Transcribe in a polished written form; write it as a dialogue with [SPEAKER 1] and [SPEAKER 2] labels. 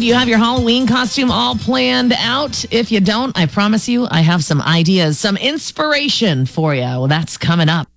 [SPEAKER 1] Do you have your Halloween costume all planned out? If you don't, I promise you, I have some ideas, some inspiration for you. Well, that's coming up.